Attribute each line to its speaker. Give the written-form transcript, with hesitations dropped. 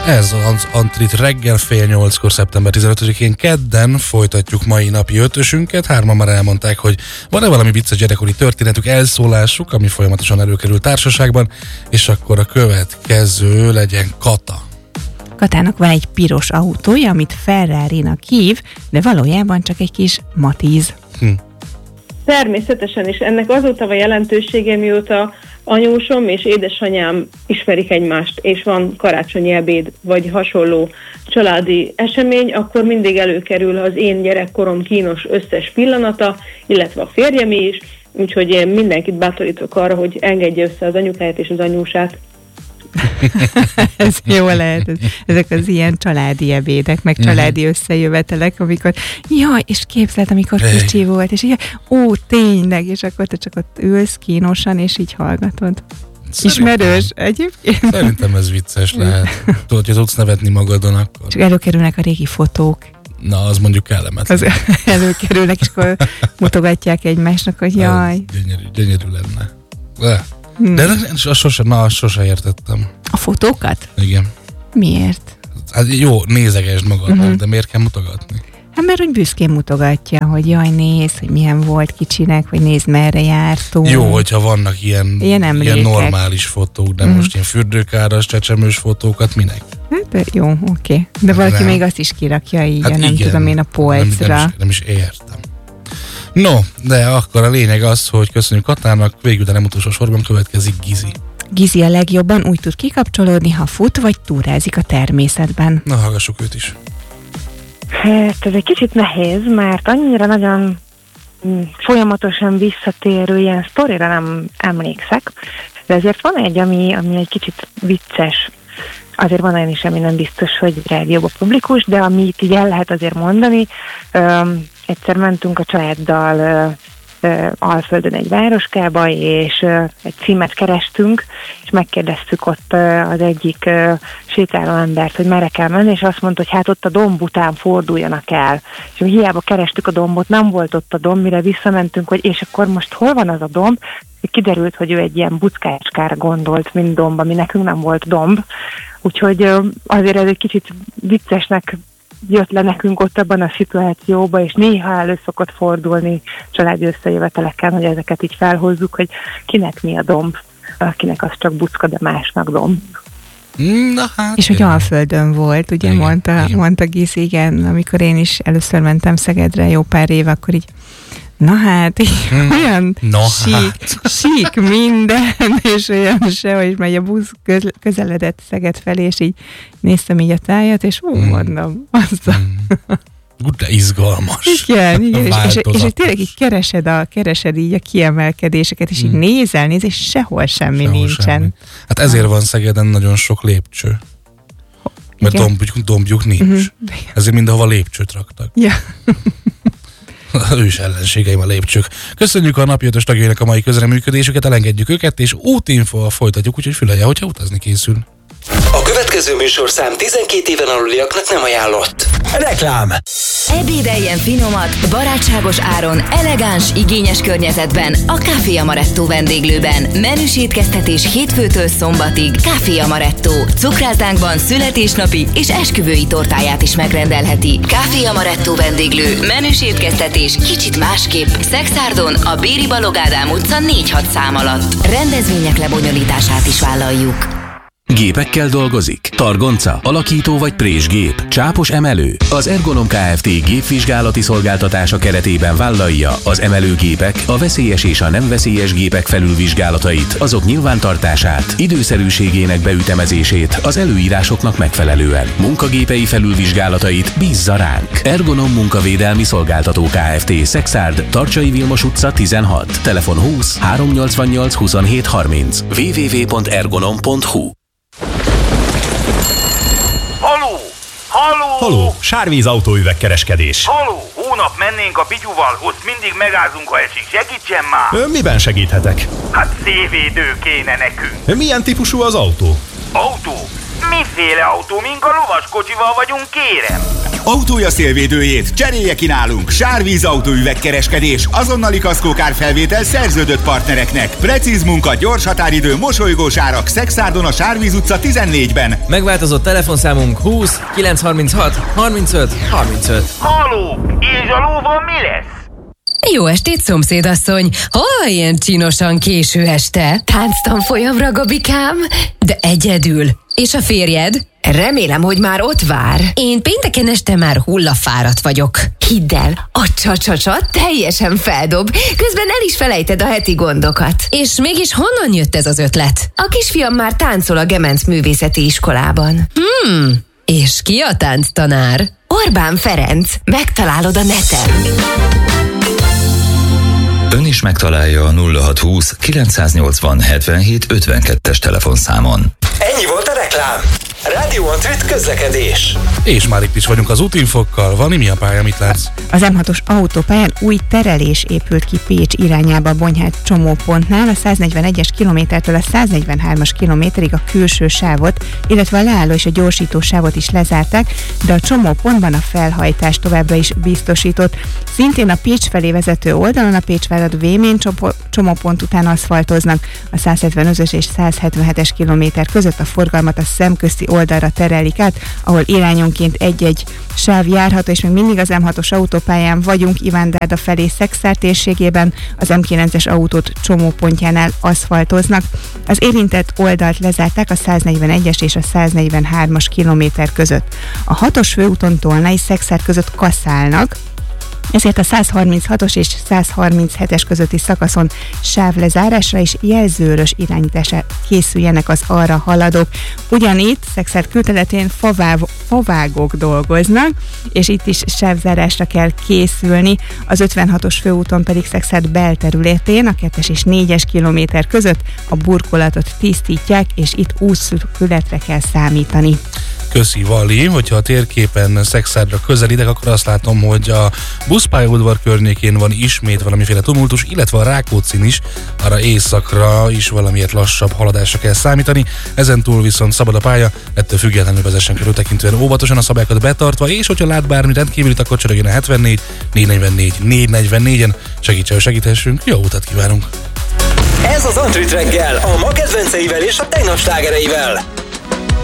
Speaker 1: Ez az Antrit reggel 7:30 szeptember 15-én kedden folytatjuk mai napi ötösünket. Hárman már elmondták, hogy van-e valami vicces gyerekkori történetük, elszólásuk, ami folyamatosan előkerül társaságban, és akkor a következő legyen Kata.
Speaker 2: Katának van egy piros autója, amit Ferrari-nak hív, de valójában csak egy kis Matiz.
Speaker 3: Természetesen, és ennek azóta van jelentősége, mióta anyósom és édesanyám ismerik egymást, és van karácsonyi ebéd, vagy hasonló családi esemény, akkor mindig előkerül az én gyerekkorom kínos összes pillanata, illetve a férjemé is, úgyhogy én mindenkit bátorítok arra, hogy engedje össze az anyukáját és az anyósát.
Speaker 2: Ez jó lehet, ezek az ilyen családi ebédek, meg családi összejövetelek, amikor jaj, és képzeld, amikor kicsi volt, és így, tényleg, és akkor te csak ott ülsz kínosan, és így hallgatod. Ismerős egyébként?
Speaker 1: Szerintem ez vicces lehet. Tudod, hogy tudsz nevetni magadon akkor.
Speaker 2: Csak előkerülnek a régi fotók.
Speaker 1: Na, az mondjuk kellemetlen.
Speaker 2: Az előkerülnek, és akkor mutogatják egymásnak, hogy jaj.
Speaker 1: Gyönyörű lenne. De sose értettem.
Speaker 2: A fotókat?
Speaker 1: Igen.
Speaker 2: Miért?
Speaker 1: Hát jó, nézegesd magadnak, de miért kell mutogatni?
Speaker 2: Hát mert úgy büszkén mutogatja, hogy jaj, nézd, hogy milyen volt kicsinek, vagy nézd, merre jártunk.
Speaker 1: Jó, hogyha vannak ilyen normális fotók, de most ilyen fürdőkáras, csecsemős fotókat minek?
Speaker 2: Hát jó, oké. De valaki még azt is kirakja így, hát nem igen, tudom én, a polcra.
Speaker 1: Nem is értem. No, de akkor a lényeg az, hogy köszönjük Katának, végül, de nem utolsó sorban következik Gizi.
Speaker 2: Gizi a legjobban úgy tud kikapcsolódni, ha fut vagy túrázik a természetben.
Speaker 1: Na, hallgassuk őt is.
Speaker 4: Hát ez egy kicsit nehéz, mert annyira nagyon folyamatosan visszatérő ilyen sztorira nem emlékszek, de ezért van egy, ami egy kicsit vicces. Azért van olyan is, ami nem biztos, hogy rádióban publikus, de amit így el lehet azért mondani, egyszer mentünk a családdal Alföldön egy városkába, és egy címet kerestünk, és megkérdeztük ott az egyik sétáló embert, hogy merre kell menni, és azt mondta, hogy hát ott a domb után forduljanak el. És mi hiába kerestük a dombot, nem volt ott a domb, mire visszamentünk, hogy és akkor most hol van az a domb? Kiderült, hogy ő egy ilyen buckácskára gondolt, mint domb, ami nekünk nem volt domb. Úgyhogy azért ez egy kicsit viccesnek jött le nekünk ott abban a szituációban, és néha elő szokott fordulni családi összejöveteleken, hogy ezeket így felhozzuk, hogy kinek mi a domb, akinek az csak bucka, de másnak domb.
Speaker 2: Na, hát, és hogy Alföldön volt, ugye mondta Giz, igen, amikor én is először mentem Szegedre jó pár év, akkor így na hát, olyan sík minden, és olyan sehogy megy a busz közeledett Szeged felé, és így néztem így a tájat, és mondom,
Speaker 1: de izgalmas.
Speaker 2: Igen, és tényleg így keresed így a kiemelkedéseket, és így nézel, és sehol semmi nincsen. Semmi.
Speaker 1: Hát ezért van Szegeden nagyon sok lépcső. Mert dombjuk nincs. Ezért mindenhova lépcsőt raktak.
Speaker 2: Ja.
Speaker 1: Ős ellenségeim a lépcsők. Köszönjük a napi 5-ös tagjainak a mai közreműködésüket, elengedjük őket, és útinfóval folytatjuk, úgyhogy fülelje, hogyha utazni készül.
Speaker 5: A következő műsorszám 12 éven aluliaknak nem ajánlott. Reklám!
Speaker 6: Ebédeljen finomat, barátságos áron, elegáns, igényes környezetben a Café Amaretto vendéglőben. Menüs étkeztetés hétfőtől szombatig. Café Amaretto. Cukrászdánkban születésnapi és esküvői tortáját is megrendelheti. Café Amaretto vendéglő. Menüs étkeztetés kicsit másképp. Szexárdon a Béri Balogh Ádám utca 4-6 szám alatt. Rendezvények lebonyolítását is vállaljuk.
Speaker 7: Gépekkel dolgozik? Targonca, alakító vagy présgép? Csápos emelő? Az Ergonom Kft. Gépvizsgálati szolgáltatása keretében vállalja az emelőgépek, a veszélyes és a nem veszélyes gépek felülvizsgálatait, azok nyilvántartását, időszerűségének beütemezését az előírásoknak megfelelően. Munkagépei felülvizsgálatait bízza ránk. Ergonom Munkavédelmi Szolgáltató Kft. Szexárd, Tarcsai Vilmos utca 16. Telefon 20 388 27 30. www.ergonom.hu.
Speaker 8: Haló! Sárvíz autóüvegkereskedés.
Speaker 9: Haló! Hónap mennénk a Pityuval, ott mindig megázunk, ha esik. Segítsen már!
Speaker 8: Miben segíthetek?
Speaker 9: Hát szélvédő kéne nekünk.
Speaker 8: Milyen típusú az autó?
Speaker 9: Autó? Miféle autó? Mink a lovaskocsival vagyunk, kérem?
Speaker 10: Autója szélvédőjét cserélje ki nálunk. Sárvíz autóüvegkereskedés, azonnali kaszkókárfelvétel szerződött partnereknek. Precíz munka, gyors határidő, mosolygós árak. Szexárdon a Sárvíz utca 14-ben.
Speaker 11: Megváltozott telefonszámunk 20 936 35 35.
Speaker 9: Halló, és a lóban mi lesz?
Speaker 12: Jó estét, szomszédasszony! Hol ilyen csinosan késő este? Tánctanfolyamra, Gabikám? De egyedül. És a férjed? Remélem, hogy már ott vár. Én pénteken este már hullafáradt vagyok. Hidd el, a csa-csa-csa teljesen feldob, közben el is felejted a heti gondokat. És mégis honnan jött ez az ötlet? A kisfiam már táncol a Gemenc Művészeti Iskolában. És ki a tánctanár? Orbán Ferenc. Megtalálod a neten.
Speaker 13: Ön is megtalálja a 0620 980 77 52-es telefonszámon.
Speaker 5: Ennyi volt a reklám. Rádió Antrit közlekedés.
Speaker 1: És már itt is vagyunk az útinfokkal. Vani, mi a pálya, mit látsz?
Speaker 2: Az M6-os autópályán új terelés épült ki Pécs irányába a Bonyhád csomópontnál, a 141-es kilométertől a 143-as kilométerig a külső sávot, illetve a leálló és a gyorsító sávot is lezárták, de a csomópontban a felhajtás továbbra is biztosított. Szintén a Pécs felé vezető oldalon a Pécs-Várad-Vémény csomópont után aszfaltoznak, a 175-ös és 177-es kilométer között a forgalmat a szemközti oldalra terelik át, ahol irányonként egy-egy sáv járható, és még mindig az M6-os autópályán vagyunk, Ivándáda felé Szexár térségében, az M9-es autót csomópontjánál aszfaltoznak. Az érintett oldalt lezárták a 141-es és a 143-as kilométer között. A 6-os főúton Tolnai Szexár között kaszálnak, ezért a 136-os és 137-es közötti szakaszon sávlezárásra és jelzőrös irányításra készüljenek az arra haladók. Ugyanitt Szexárd külterületén favágók dolgoznak, és itt is sávzárásra kell készülni. Az 56-os főúton pedig Szexárd belterületén a 2-es és 4-es kilométer között a burkolatot tisztítják, és itt útszűkületre kell számítani.
Speaker 1: Köszi, Vali, hogyha a térképen Szexárdra közelítek, akkor azt látom, hogy a buszpályaudvar környékén van ismét valamiféle tumultus, illetve a Rákóczin is, arra északra is valamiért lassabb haladásra kell számítani. Ezen túl viszont szabad a pálya, ettől függetlenül vezessen körültekintően óvatosan, a szabályokat betartva, és hogyha lát bármi rendkívülit, akkor csörögjön a 74 444 444-en, segíthessünk, jó utat kívánunk!
Speaker 5: Ez az Antrit reggel, a ma kedvenceivel és a tegnap slágereivel.